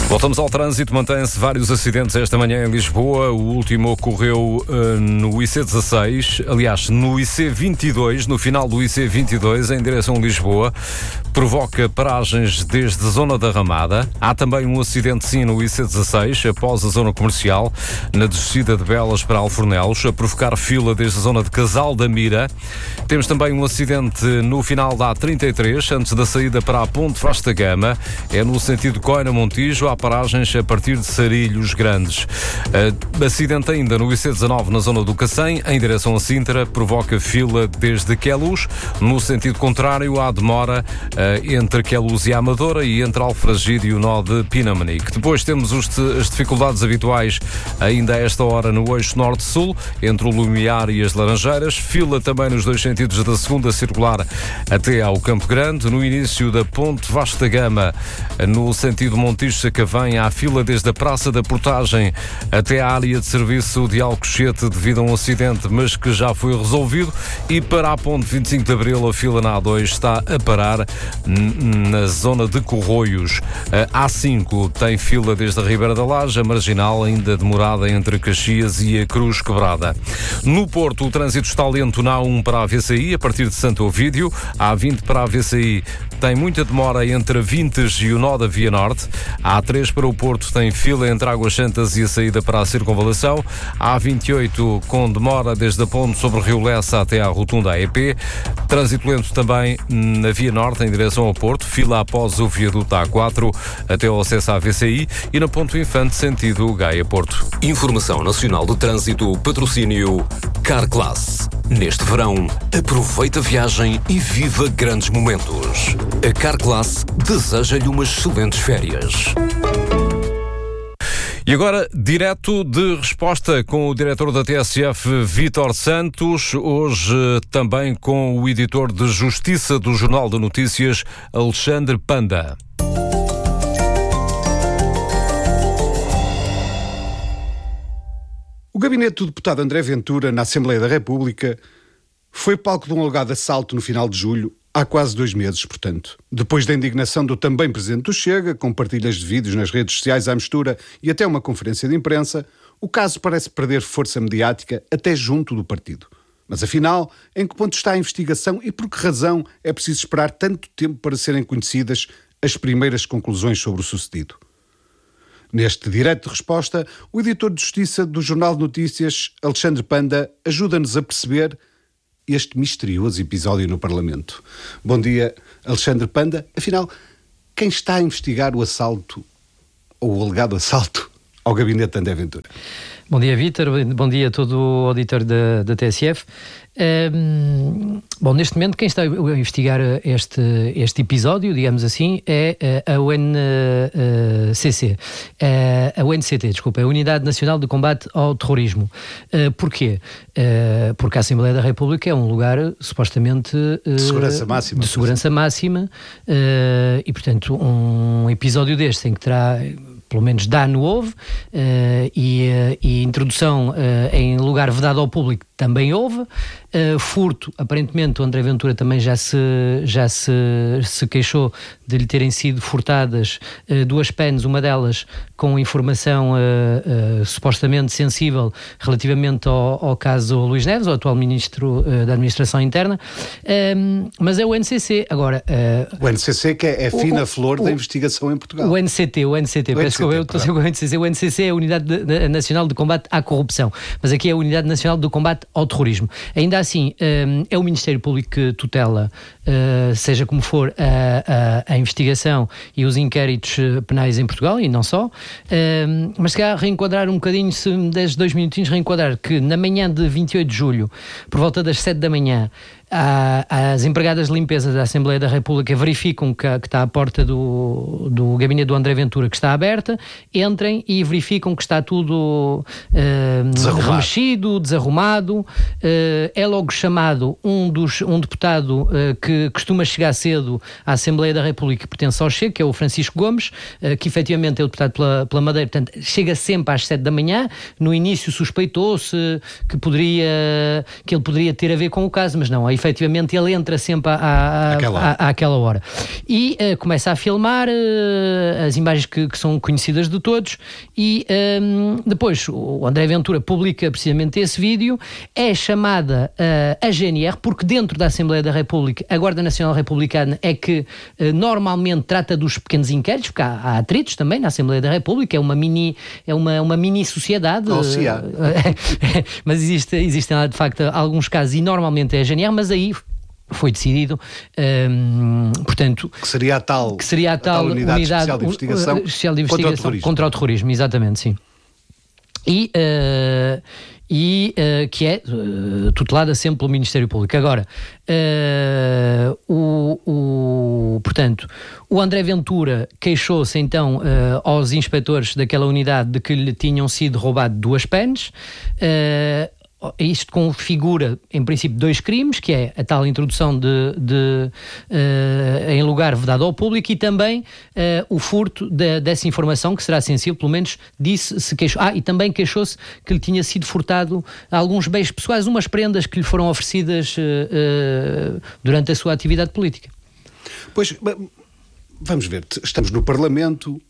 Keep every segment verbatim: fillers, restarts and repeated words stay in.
Voltamos ao trânsito. Mantém-se vários acidentes esta manhã em Lisboa. O último ocorreu uh, no I C dezasseis, aliás, no I C vinte e dois, no final do I C vinte e dois, em direção a Lisboa. Provoca paragens desde a zona da Ramada. Há também um acidente, sim, no I C dezasseis, após a zona comercial, na descida de Belas para Alfornelos, a provocar fila desde a zona de Casal da Mira. Temos também um acidente no final da A trinta e três, antes da saída para a Ponte Vasta Gama. É no sentido Coina-Montijo, há paragens a partir de Sarilhos Grandes. Uh, acidente ainda no I C dezanove, na zona do Cacém, em direção a Sintra, provoca fila desde Queluz. No sentido contrário, há demora uh, entre Queluz e Amadora e entre Alfragide e o nó de Pinamanique. Depois temos os, as dificuldades habituais ainda a esta hora no eixo norte-sul, entre o Lumiar e as Laranjeiras. Fila também nos dois sentidos da segunda circular até ao Campo Grande. No início da Ponte Vasta Gama, no sentido Montijo-Sacavém, há fila desde a Praça da Portagem até à área de serviço de Alcochete devido a um acidente, mas que já foi resolvido. E para a Ponte vinte e cinco de Abril, a fila na A dois está a parar na zona de Corroios. A A cinco tem fila desde a Ribeira da Laje, a Marginal ainda demorada entre Caxias e a Cruz Quebrada. No Porto, o trânsito está lento na A um para a V C I, a partir de Santo Ovídio. A A vinte para a V C I tem muita demora entre a Vintes e o nó da Via Norte. A A três para o Porto tem fila entre Águas Santas e a saída para a Circunvalação. A A vinte e oito com demora desde a ponte sobre o Rio Lessa até à rotunda A E P. Trânsito lento também na Via Norte em direção ao Porto. Fila após o viaduto A quatro até ao acesso à V C I e na Ponto Infante sentido Gaia-Porto. Informação Nacional de Trânsito, patrocínio Carclass. Neste verão, aproveita a viagem e viva grandes momentos. A Carclass deseja-lhe umas excelentes férias. E agora, direto de resposta com o diretor da T S F, Vítor Santos, hoje também com o editor de Justiça do Jornal de Notícias, Alexandre Panda. O gabinete do deputado André Ventura, na Assembleia da República, foi palco de um alegado assalto no final de julho, há quase dois meses, portanto. Depois da indignação do também presidente do Chega, com partilhas de vídeos nas redes sociais à mistura e até uma conferência de imprensa, o caso parece perder força mediática até junto do partido. Mas afinal, em que ponto está a investigação e por que razão é preciso esperar tanto tempo para serem conhecidas as primeiras conclusões sobre o sucedido? Neste direto de resposta, o editor de Justiça do Jornal de Notícias, Alexandre Panda, ajuda-nos a perceber este misterioso episódio no Parlamento. Bom dia, Alexandre Panda. Afinal, quem está a investigar o assalto, ou o alegado assalto, ao gabinete de André Ventura? Bom dia, Vítor. Bom dia a todo o auditor da, da T S F. Um, bom, neste momento quem está a investigar este, este episódio, digamos assim, é a U N C C, a U N C T, desculpa, a Unidade Nacional de Combate ao Terrorismo. Uh, porquê? Uh, porque a Assembleia da República é um lugar supostamente uh, de segurança máxima, de segurança máxima uh, e, portanto, um episódio deste em que terá... pelo menos dano houve, uh, e, uh, e introdução uh, em lugar vedado ao público também houve, uh, furto, aparentemente o André Ventura também já se, já se, se queixou de lhe terem sido furtadas uh, duas pens, uma delas com informação uh, uh, supostamente sensível relativamente ao, ao caso Luís Neves, o atual Ministro uh, da Administração Interna, um, mas é o N C C. Agora, uh, o N C C que é a fina o, flor o, da investigação em Portugal. O N C T, o N C T, o N C T, eu estou a o N C C. O N C C é a Unidade de, de, Nacional de Combate à Corrupção, mas aqui é a Unidade Nacional de Combate ao Terrorismo. Ainda assim, um, é o Ministério Público que tutela, uh, seja como for, a, a, a investigação e os inquéritos penais em Portugal, e não só, um, mas se calhar reenquadrar um bocadinho, se me des dois minutinhos, reenquadrar que na manhã de vinte e oito de julho, por volta das sete da manhã, as empregadas de limpeza da Assembleia da República verificam que, que está a porta do, do gabinete do André Ventura que está aberta, entrem e verificam que está tudo uh, desarrumado. remexido, desarrumado. Uh, é logo chamado um, dos, um deputado uh, que costuma chegar cedo à Assembleia da República, que pertence ao Chega, que é o Francisco Gomes, uh, que efetivamente é o deputado pela, pela Madeira, portanto chega sempre às sete da manhã. No início suspeitou-se que, poderia, que ele poderia ter a ver com o caso, mas não, aí efetivamente ele entra sempre à, à, Aquela. à, àquela hora. E uh, começa a filmar uh, as imagens que, que são conhecidas de todos e um, depois o André Ventura publica precisamente esse vídeo, é chamada uh, a G N R, porque dentro da Assembleia da República, a Guarda Nacional Republicana é que uh, normalmente trata dos pequenos inquéritos, porque há, há atritos também na Assembleia da República, é uma mini, é uma, uma mini sociedade. Oh, se há. Mas existe, existem lá de facto alguns casos e normalmente é a G N R, mas aí foi decidido, hum, portanto... Que seria a tal, que seria a tal, a tal unidade, unidade especial de investigação, uh, especial de investigação contra o terrorismo. Contra o terrorismo, exatamente, sim. E... Uh, e uh, que é uh, tutelada sempre pelo Ministério Público. Agora, uh, o, o, portanto, o André Ventura queixou-se então uh, aos inspetores daquela unidade de que lhe tinham sido roubado duas pens. Uh, Isto configura, em princípio, dois crimes, que é a tal introdução de, de uh, em lugar vedado ao público e também uh, o furto de, dessa informação que será sensível, pelo menos disse, se queixou. Ah, e também queixou-se que lhe tinha sido furtado alguns bens pessoais, umas prendas que lhe foram oferecidas uh, uh, durante a sua atividade política. Pois, vamos ver, estamos no Parlamento,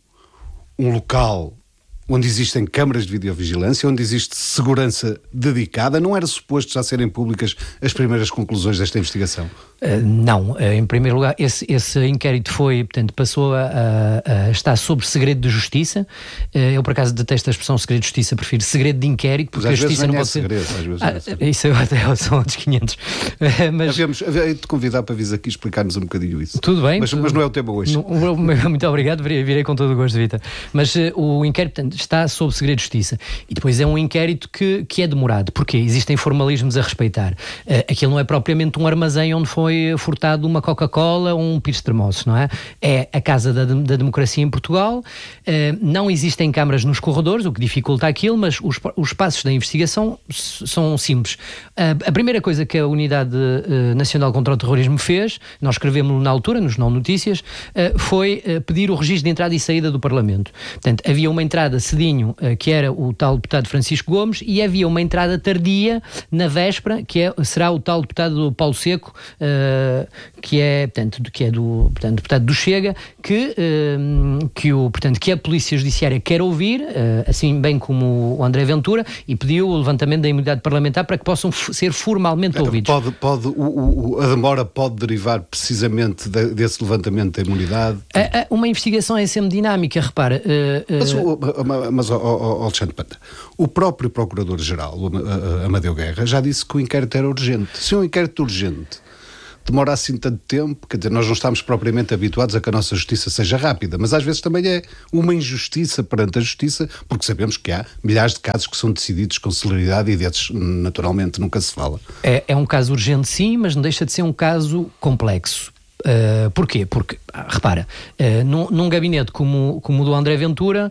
um local onde existem câmaras de videovigilância, onde existe segurança dedicada. Não era suposto já serem públicas as primeiras conclusões desta investigação? Uh, não, uh, em primeiro lugar, esse, esse inquérito foi, portanto, passou a, a, a estar sob segredo de justiça. Uh, eu, por acaso, detesto a expressão segredo de justiça, prefiro segredo de inquérito, porque a justiça não pode ser... Segredo, às vezes ah, não é. Isso até são outros quinhentos. Uh, mas... Havíamos, havia de convidar para vir aqui explicar-nos um bocadinho isso. Tudo bem. Mas, tudo... mas não é o tema hoje. Não, muito obrigado, virei com todo o gosto, Vitor. Mas uh, o inquérito, portanto, está sob segredo de justiça. E depois é um inquérito que, que é demorado. Porquê? Existem formalismos a respeitar. Uh, aquilo não é propriamente um armazém onde foi furtado uma Coca-Cola ou um pires de termossos, não é? É a casa da, da democracia em Portugal. Uh, não existem câmaras nos corredores, o que dificulta aquilo, mas os, os passos da investigação são simples. Uh, a primeira coisa que a Unidade uh, Nacional contra o Terrorismo fez, nós escrevemos na altura, nos Não Notícias, uh, foi uh, pedir o registro de entrada e saída do Parlamento. Portanto, havia uma entrada cedinho, uh, que era o tal deputado Francisco Gomes, e havia uma entrada tardia na véspera, que é, será o tal deputado Paulo Seco, uh, que é, portanto, que é do, portanto, deputado do Chega, que, uh, que, o, portanto, que a Polícia Judiciária quer ouvir, uh, assim bem como o André Ventura, e pediu o levantamento da imunidade parlamentar para que possam f- ser formalmente então, ouvidos. Pode, pode, o, o, a demora pode derivar precisamente de, desse levantamento da imunidade? A, a, uma investigação é sempre dinâmica, repara. Uh, uh... Mas, o, mas o, o, o Alexandre Panda, o próprio Procurador-Geral, o Amadeu Guerra, já disse que o inquérito era urgente. Se um inquérito urgente demora assim tanto tempo, quer dizer, nós não estamos propriamente habituados a que a nossa justiça seja rápida, mas às vezes também é uma injustiça perante a justiça, porque sabemos que há milhares de casos que são decididos com celeridade e desses, naturalmente, nunca se fala. É, é um caso urgente, sim, mas não deixa de ser um caso complexo. Uh, porquê? Porque, ah, repara, uh, num, num gabinete como, como o do André Ventura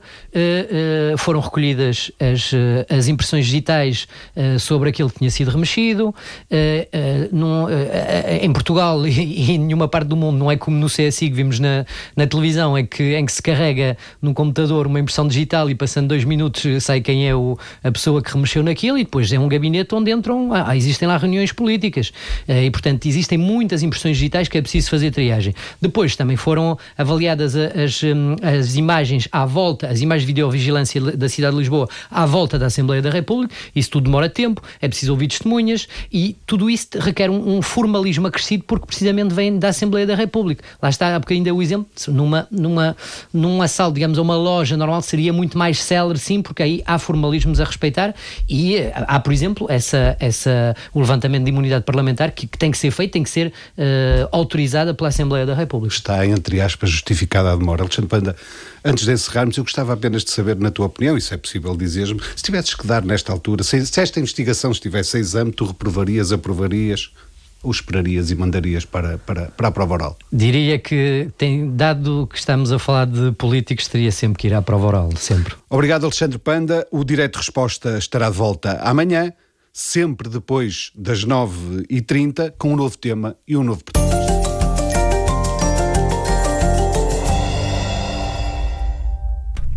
uh, uh, foram recolhidas as, uh, as impressões digitais uh, sobre aquilo que tinha sido remexido. Uh, uh, num, uh, uh, em Portugal e, e em nenhuma parte do mundo, não é como no C S I que vimos na, na televisão, é que, em que se carrega num computador uma impressão digital e passando dois minutos sai quem é o, a pessoa que remexeu naquilo, e depois é um gabinete onde entram, ah, existem lá reuniões políticas uh, e portanto existem muitas impressões digitais que é preciso fazer fazer triagem. Depois também foram avaliadas as, as imagens à volta, as imagens de videovigilância da cidade de Lisboa à volta da Assembleia da República. Isso tudo demora tempo, é preciso ouvir testemunhas e tudo isso requer um, um formalismo acrescido porque precisamente vem da Assembleia da República. Lá está, há bocadinho deu o exemplo, numa, numa, num assalto, digamos, a uma loja normal seria muito mais célere, sim, porque aí há formalismos a respeitar e há, por exemplo, essa, essa, o levantamento de imunidade parlamentar que, que tem que ser feito, tem que ser uh, autorizado pela Assembleia da República. Está, entre aspas, justificada a demora. Alexandre Panda, antes de encerrarmos, eu gostava apenas de saber, na tua opinião, e se é possível dizeres-me, se tivesses que dar nesta altura, se, se esta investigação estivesse a exame, tu reprovarias, aprovarias ou esperarias e mandarias para, para, para a prova oral? Diria que, tem, dado que estamos a falar de políticos, teria sempre que ir à prova oral, sempre. Obrigado, Alexandre Panda. O Direito de Resposta estará de volta amanhã, sempre depois das nove e trinta, com um novo tema e um novo protagonista.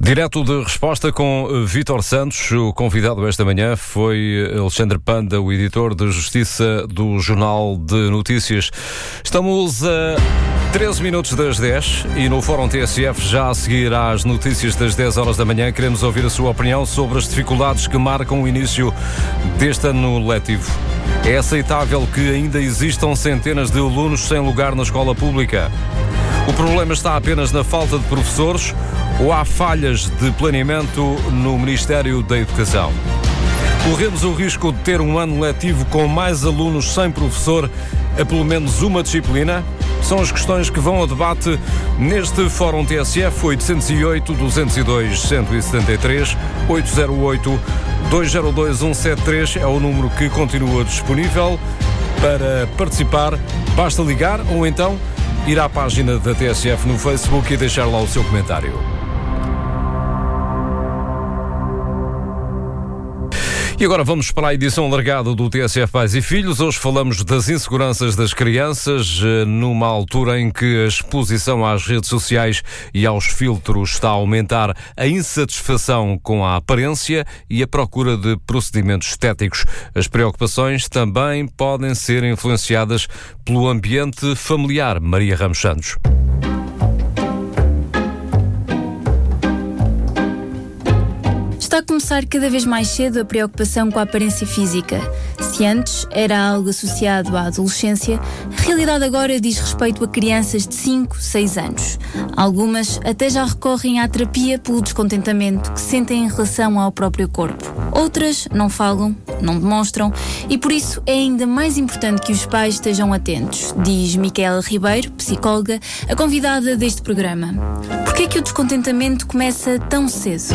Direto de resposta com Vítor Santos. O convidado esta manhã foi Alexandre Panda, o editor de Justiça do Jornal de Notícias. Estamos a treze minutos das dez e no Fórum T S F, já a seguir às notícias das dez horas da manhã, queremos ouvir a sua opinião sobre as dificuldades que marcam o início deste ano letivo. É aceitável que ainda existam centenas de alunos sem lugar na escola pública? O problema está apenas na falta de professores ou há falhas de planeamento no Ministério da Educação? Corremos o risco de ter um ano letivo com mais alunos sem professor a pelo menos uma disciplina? São as questões que vão ao debate neste Fórum T S F. Oitocentos e oito, duzentos e dois, cento e setenta e três, oitocentos e oito, duzentos e dois, cento e setenta e três é o número que continua disponível para participar. Basta ligar ou então ir à página da T S F no Facebook e deixar lá o seu comentário. E agora vamos para a edição largada do T S F Pais e Filhos. Hoje falamos das inseguranças das crianças, numa altura em que a exposição às redes sociais e aos filtros está a aumentar a insatisfação com a aparência e a procura de procedimentos estéticos. As preocupações também podem ser influenciadas pelo ambiente familiar. Maria Ramos Santos. Está a começar cada vez mais cedo a preocupação com a aparência física. Se antes era algo associado à adolescência, a realidade agora diz respeito a crianças de cinco, seis anos. Algumas até já recorrem à terapia pelo descontentamento que sentem em relação ao próprio corpo. Outras não falam, não demonstram e por isso é ainda mais importante que os pais estejam atentos, diz Micaela Ribeiro, psicóloga, a convidada deste programa. Por que é que o descontentamento começa tão cedo?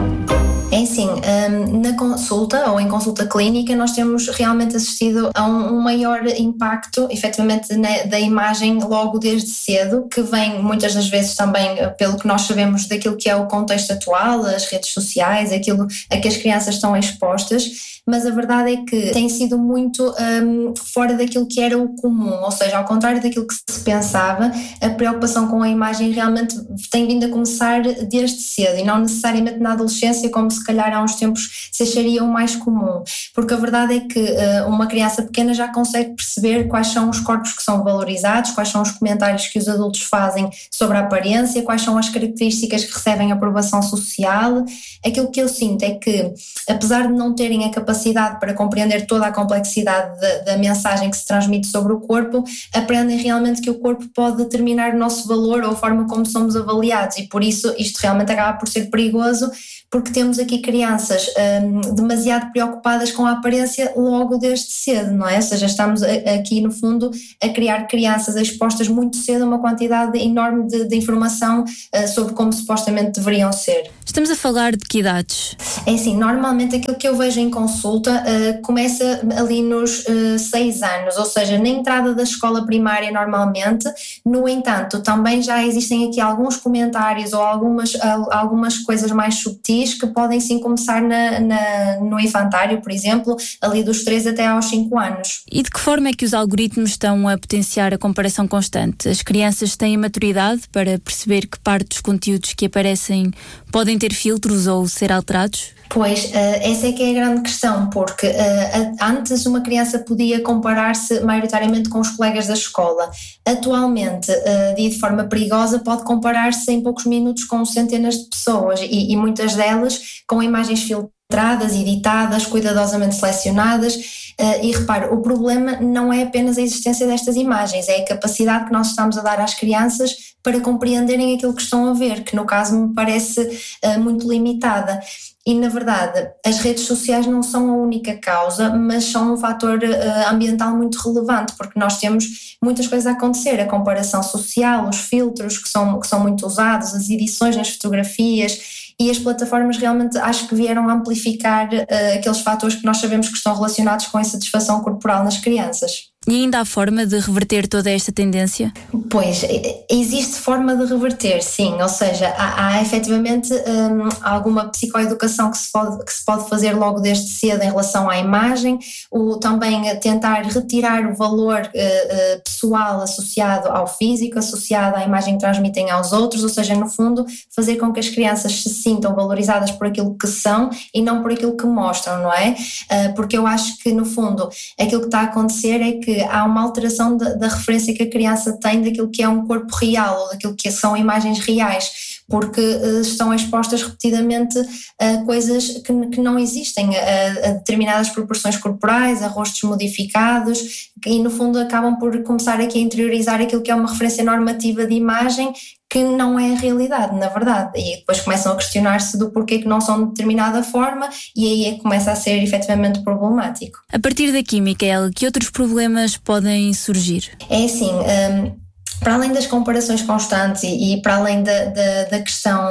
É assim, na consulta ou em consulta clínica nós temos realmente assistido a um maior impacto, efetivamente, da imagem logo desde cedo, que vem muitas das vezes também pelo que nós sabemos daquilo que é o contexto atual, as redes sociais, aquilo a que as crianças estão expostas, mas a verdade é que tem sido muito um, fora daquilo que era o comum, ou seja, ao contrário daquilo que se pensava, a preocupação com a imagem realmente tem vindo a começar desde cedo e não necessariamente na adolescência, como se calhar há uns tempos se acharia o mais comum, porque a verdade é que uh, uma criança pequena já consegue perceber quais são os corpos que são valorizados, quais são os comentários que os adultos fazem sobre a aparência, quais são as características que recebem aprovação social. Aquilo que eu sinto é que, apesar de não terem a capacidade para compreender toda a complexidade da, da mensagem que se transmite sobre o corpo, aprendem realmente que o corpo pode determinar o nosso valor ou a forma como somos avaliados e por isso isto realmente acaba por ser perigoso, porque temos aqui crianças um, demasiado preocupadas com a aparência logo desde cedo, não é? Ou seja, estamos a, aqui no fundo a criar crianças expostas muito cedo a uma quantidade enorme de, de informação uh, sobre como supostamente deveriam ser. Estamos a falar de que idades? É assim, normalmente aquilo que eu vejo em consulta uh, começa ali nos uh, seis anos, ou seja, na entrada da escola primária normalmente. No entanto, também já existem aqui alguns comentários ou algumas, uh, algumas coisas mais subtis que podem sim começar na, na, no infantário, por exemplo, ali dos três até aos cinco anos. E de que forma é que os algoritmos estão a potenciar a comparação constante? As crianças têm maturidade para perceber que parte dos conteúdos que aparecem podem ter filtros ou ser alterados? Pois, uh, essa é que é a grande questão, porque uh, antes uma criança podia comparar-se maioritariamente com os colegas da escola. Atualmente, uh, de forma perigosa, pode comparar-se em poucos minutos com centenas de pessoas e, e muitas delas com imagens filtradas, editadas, cuidadosamente selecionadas. Uh, e repare, o problema não é apenas a existência destas imagens, é a capacidade que nós estamos a dar às crianças para compreenderem aquilo que estão a ver, que no caso me parece uh, muito limitada. E, na verdade, as redes sociais não são a única causa, mas são um fator uh, ambiental muito relevante, porque nós temos muitas coisas a acontecer, a comparação social, os filtros que são, que são muito usados, as edições nas fotografias, e as plataformas realmente acho que vieram amplificar uh, aqueles fatores que nós sabemos que estão relacionados com a insatisfação corporal nas crianças. E ainda há forma de reverter toda esta tendência? Pois, existe forma de reverter, sim, ou seja, há, há efetivamente hum, alguma psicoeducação que se, pode, que se pode fazer logo desde cedo em relação à imagem, o, também tentar retirar o valor uh, uh, pessoal associado ao físico, associado à imagem que transmitem aos outros, ou seja, no fundo, fazer com que as crianças se sintam valorizadas por aquilo que são e não por aquilo que mostram, não é? Uh, porque eu acho que, no fundo, aquilo que está a acontecer é que há uma alteração da, da referência que a criança tem daquilo que é um corpo real ou daquilo que são imagens reais, porque uh, estão expostas repetidamente a coisas que, que não existem, a, a determinadas proporções corporais, a rostos modificados, e no fundo acabam por começar aqui a interiorizar aquilo que é uma referência normativa de imagem que não é a realidade, na verdade, e depois começam a questionar-se do porquê que não são de determinada forma, e aí é que começa a ser efetivamente problemático. A partir daqui, Micaela, que outros problemas podem surgir? É assim, um, para além das comparações constantes e, e para além da, da, da questão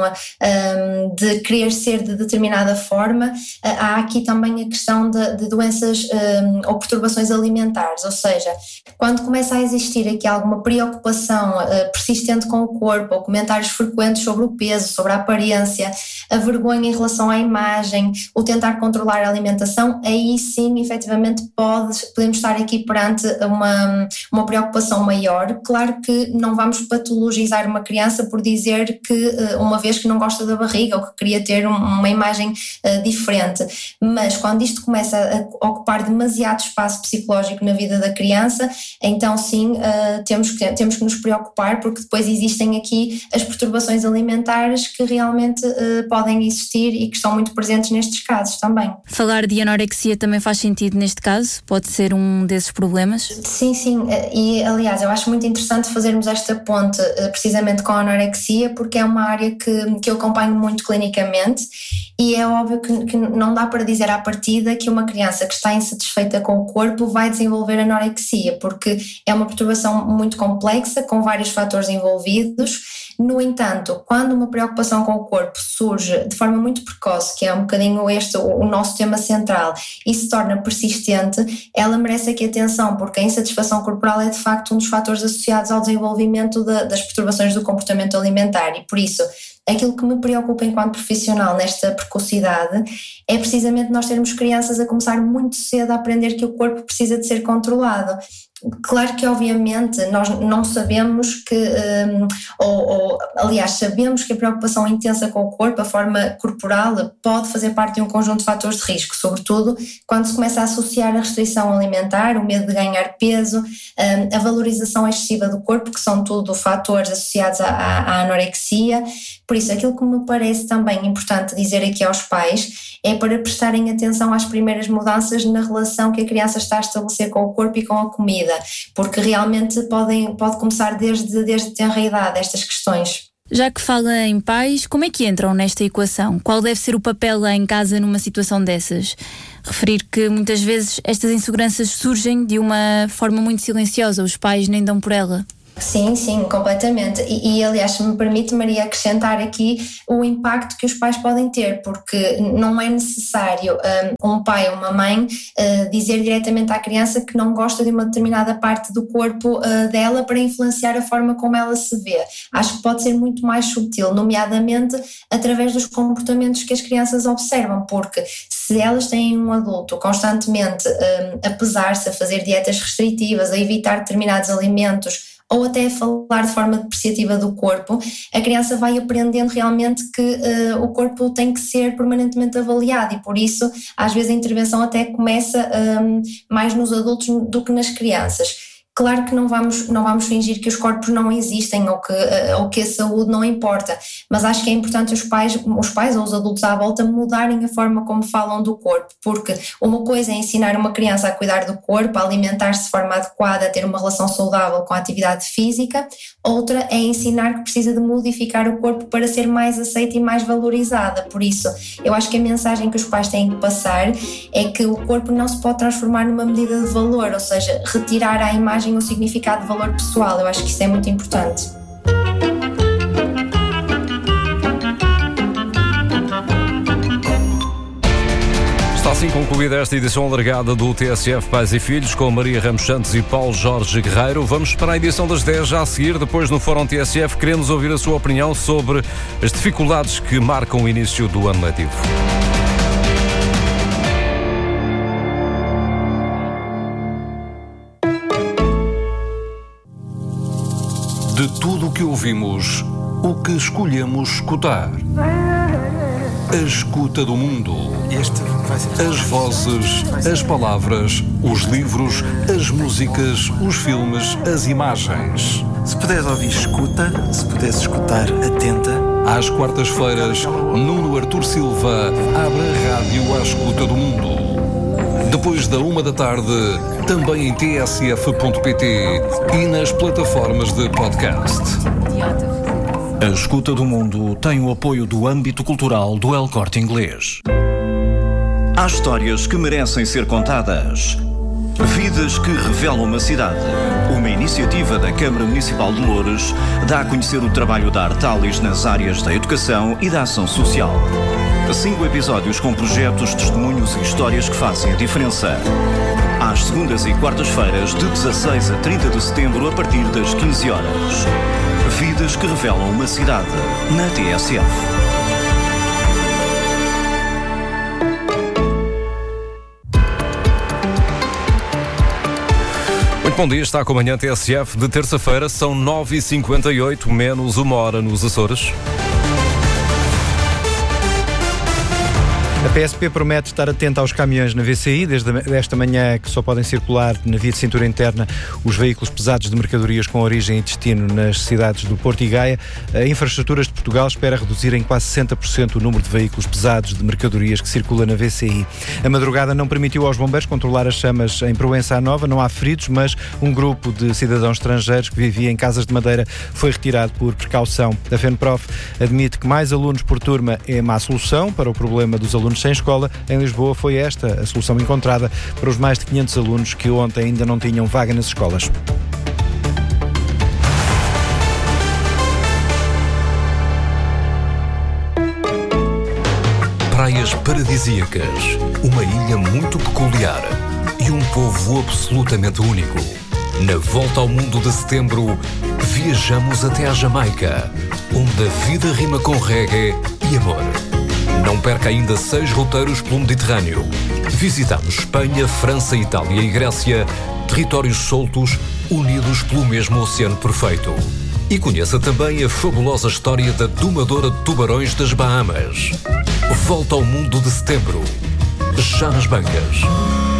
um, de querer ser de determinada forma, há aqui também a questão de, de doenças um, ou perturbações alimentares, ou seja, quando começa a existir aqui alguma preocupação uh, persistente com o corpo, ou comentários frequentes sobre o peso, sobre a aparência, a vergonha em relação à imagem, o tentar controlar a alimentação, aí sim, efetivamente, pode, podemos estar aqui perante uma, uma preocupação maior. Claro que não vamos patologizar uma criança por dizer que, uma vez que não gosta da barriga ou que queria ter uma imagem uh, diferente, mas quando isto começa a ocupar demasiado espaço psicológico na vida da criança, então sim, uh, temos, que, temos que nos preocupar, porque depois existem aqui as perturbações alimentares que realmente uh, podem existir e que estão muito presentes nestes casos também. Falar de anorexia também faz sentido neste caso? Pode ser um desses problemas? Sim, sim, e aliás eu acho muito interessante fazer esta ponte precisamente com a anorexia, porque é uma área que, que eu acompanho muito clinicamente, e é óbvio que, que não dá para dizer à partida que uma criança que está insatisfeita com o corpo vai desenvolver anorexia, porque é uma perturbação muito complexa, com vários fatores envolvidos. No entanto, quando uma preocupação com o corpo surge de forma muito precoce, que é um bocadinho este o nosso tema central, e se torna persistente, ela merece aqui atenção, porque a insatisfação corporal é de facto um dos fatores associados ao desenvolvimento de, das perturbações do comportamento alimentar, e por isso aquilo que me preocupa enquanto profissional nesta precocidade é precisamente nós termos crianças a começar muito cedo a aprender que o corpo precisa de ser controlado. Claro que obviamente nós não sabemos que, um, ou, ou aliás sabemos que a preocupação intensa com o corpo, a forma corporal, pode fazer parte de um conjunto de fatores de risco, sobretudo quando se começa a associar a restrição alimentar, o medo de ganhar peso, um, a valorização excessiva do corpo, que são tudo fatores associados à, à anorexia. Por isso, aquilo que me parece também importante dizer aqui aos pais é para prestarem atenção às primeiras mudanças na relação que a criança está a estabelecer com o corpo e com a comida, porque realmente podem, pode começar desde, desde tenra idade estas questões. Já que fala em pais, como é que entram nesta equação? Qual deve ser o papel lá em casa numa situação dessas? Referir que muitas vezes estas inseguranças surgem de uma forma muito silenciosa, os pais nem dão por ela. Sim, sim, completamente. E, e aliás, se me permite, Maria, acrescentar aqui o impacto que os pais podem ter, porque não é necessário um, um pai ou uma mãe uh, dizer diretamente à criança que não gosta de uma determinada parte do corpo uh, dela para influenciar a forma como ela se vê. Acho que pode ser muito mais sutil, nomeadamente através dos comportamentos que as crianças observam, porque se elas têm um adulto constantemente um, a pesar-se, a fazer dietas restritivas, a evitar determinados alimentos, ou até a falar de forma depreciativa do corpo, a criança vai aprendendo realmente que uh, o corpo tem que ser permanentemente avaliado, e por isso às vezes a intervenção até começa um, mais nos adultos do que nas crianças. Claro que não vamos, não vamos fingir que os corpos não existem ou que, ou que a saúde não importa, mas acho que é importante os pais, os pais ou os adultos à volta mudarem a forma como falam do corpo, porque uma coisa é ensinar uma criança a cuidar do corpo, a alimentar-se de forma adequada, a ter uma relação saudável com a atividade física, outra é ensinar que precisa de modificar o corpo para ser mais aceita e mais valorizada. Por isso, eu acho que a mensagem que os pais têm que passar é que o corpo não se pode transformar numa medida de valor, ou seja, retirar à imagem o significado de valor pessoal. Eu acho que isso é muito importante. Está assim Concluída esta edição alargada do T S F Pais e Filhos com Maria Ramos Santos e Paulo Jorge Guerreiro, vamos para a edição das dez já a seguir. Depois no Fórum T S F queremos ouvir a sua opinião sobre as dificuldades que marcam o início do ano letivo. De tudo o que ouvimos, o que escolhemos escutar. A escuta do mundo. Este vai ser... As vozes, as palavras, os livros, as músicas, os filmes, as imagens. Se puderes ouvir, escuta. Se puderes escutar, atenta. Às quartas-feiras, Nuno Artur Silva abre a rádio à escuta do mundo. Depois da uma da tarde, também em t s f ponto p t e nas plataformas de podcast. A Escuta do Mundo tem o apoio do âmbito cultural do El Corte Inglês. Há histórias que merecem ser contadas. Vidas que revelam uma cidade. Uma iniciativa da Câmara Municipal de Loures dá a conhecer o trabalho da Artalis nas áreas da educação e da ação social. Cinco episódios com projetos, testemunhos e histórias que fazem a diferença. Às segundas e quartas-feiras, de dezasseis a trinta de setembro, a partir das quinze horas. Vidas que revelam uma cidade, na T S F. Muito bom dia, está com a manhã T S F de terça-feira, são nove e cinquenta e oito, menos uma hora nos Açores. A P S P promete estar atenta aos caminhões na V C I, desde esta manhã que só podem circular na via de cintura interna os veículos pesados de mercadorias com origem e destino nas cidades do Porto e Gaia. A Infraestruturas de Portugal espera reduzir em quase sessenta por cento o número de veículos pesados de mercadorias que circula na V C I. A madrugada não permitiu aos bombeiros controlar as chamas em Proença à Nova, não há feridos, mas um grupo de cidadãos estrangeiros que vivia em casas de madeira foi retirado por precaução. A FENPROF admite que mais alunos por turma é má solução para o problema dos alunos sem escola. Em Lisboa foi esta a solução encontrada para os mais de quinhentos alunos que ontem ainda não tinham vaga nas escolas. Praias paradisíacas, uma ilha muito peculiar e um povo absolutamente único. Na volta ao mundo de setembro, viajamos até à Jamaica, onde a vida rima com reggae e amor. Não perca ainda seis roteiros pelo Mediterrâneo. Visitamos Espanha, França, Itália e Grécia, territórios soltos, unidos pelo mesmo oceano perfeito. E conheça também a fabulosa história da domadora de tubarões das Bahamas. Volta ao mundo de setembro, já nas bancas.